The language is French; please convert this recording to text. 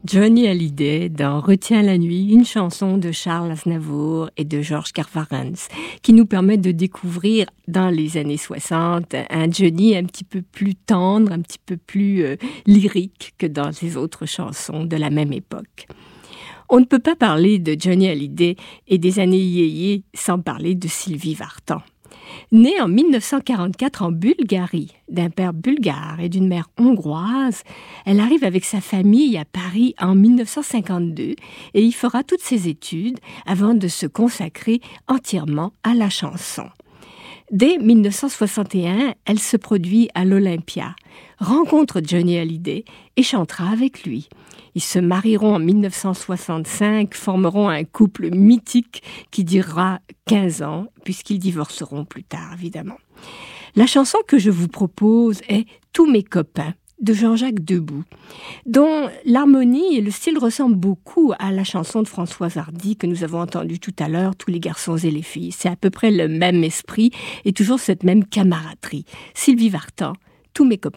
Johnny Hallyday dans Retiens la nuit, une chanson de Charles Aznavour et de Georges Carvarens qui nous permet de découvrir dans les années 60 un Johnny un petit peu plus tendre, un petit peu plus lyrique que dans les autres chansons de la même époque. On ne peut pas parler de Johnny Hallyday et des années yéyé sans parler de Sylvie Vartan. Née en 1944 en Bulgarie, d'un père bulgare et d'une mère hongroise, elle arrive avec sa famille à Paris en 1952 et y fera toutes ses études avant de se consacrer entièrement à la chanson. Dès 1961, elle se produit à l'Olympia, rencontre Johnny Hallyday et chantera avec lui. Ils se marieront en 1965, formeront un couple mythique qui durera 15 ans, puisqu'ils divorceront plus tard, évidemment. La chanson que je vous propose est « Tous mes copains » de Jean-Jacques Debout, dont l'harmonie et le style ressemblent beaucoup à la chanson de Françoise Hardy que nous avons entendue tout à l'heure, « Tous les garçons et les filles ». C'est à peu près le même esprit et toujours cette même camaraderie. Sylvie Vartan, « Tous mes copains ».